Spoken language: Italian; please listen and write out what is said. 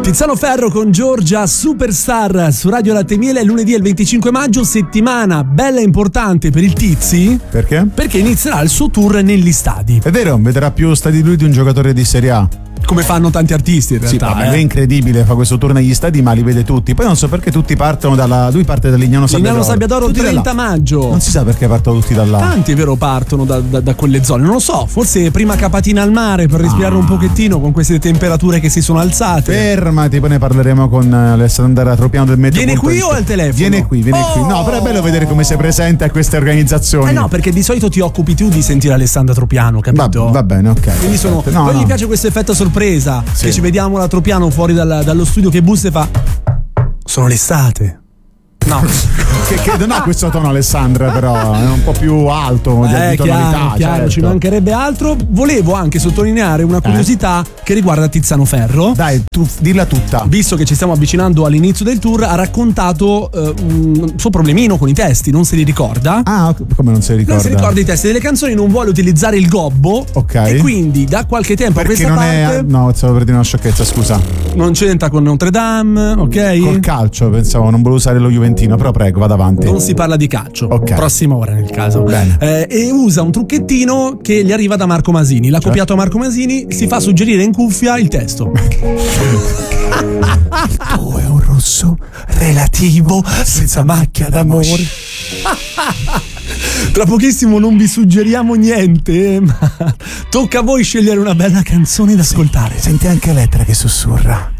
Tiziano Ferro con Giorgia Superstar su Radio Latte e Miele, lunedì il 25 maggio, settimana bella e importante per il Tizi. Perché? Perché inizierà il suo tour negli stadi. È vero, vedrà più stadi lui di un giocatore di Serie A. Come fanno tanti artisti in realtà. Sì, è incredibile, fa questo tour negli stadi ma li vede tutti. Poi non so perché tutti partono lui parte da Lignano Sabbiadoro. Tutti 30 maggio. Non si sa perché partono tutti da là. Tanti, vero, partono da quelle zone. Non lo so, forse prima capatina al mare per respirare un pochettino con queste temperature che si sono alzate. Fermati, poi ne parleremo con Alessandra Tropiano del Meteo. Viene qui o al telefono? Viene qui. No, però è bello vedere come sei presente a queste organizzazioni. No, perché di solito ti occupi tu di sentire Alessandra Tropiano, capito? Va bene, ok. Quindi poi mi piace questo effetto sorpresa, sì. Che ci vediamo la Tropiano fuori dallo studio che bussa e fa: sono l'estate. No, che non ha questo tono Alessandra, però è un po' più alto di tonalità. Chiaro, certo. Ci mancherebbe altro. Volevo anche sottolineare una curiosità che riguarda Tiziano Ferro. Dai, tu dilla tutta. Visto che ci stiamo avvicinando all'inizio del tour, ha raccontato un suo problemino con i testi, non se li ricorda. Ah, come non se li ricorda? Non si ricorda i testi delle canzoni, non vuole utilizzare il gobbo. Ok. E quindi da qualche tempo perché a questa parte no, stavo per dire una sciocchezza, scusa. Non c'entra con Notre Dame, ok? Col calcio, pensavo, non volevo usare lo Juventino, però prego, vado avanti. Non si parla di calcio. Ok. Prossima ora nel caso. E usa un trucchettino che gli arriva da Marco Masini. L'ha copiato a Marco Masini, si fa suggerire in cuffia il testo. Tu è un rosso relativo senza macchia d'amore. Tra pochissimo non vi suggeriamo niente, ma tocca a voi scegliere una bella canzone da ascoltare. Senti anche Elettra che sussurra.